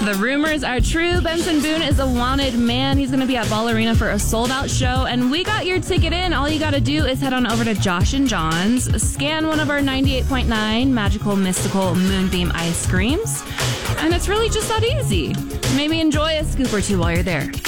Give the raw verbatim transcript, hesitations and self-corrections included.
The rumors are true. Benson Boone is a wanted man. He's going to be at Ball Arena for a sold-out show, and we got your ticket in. All you got to do is head on over to Josh and John's, scan one of our ninety-eight point nine magical, mystical Moonbeam ice creams, and it's really just that easy. Maybe enjoy a scoop or two while you're there.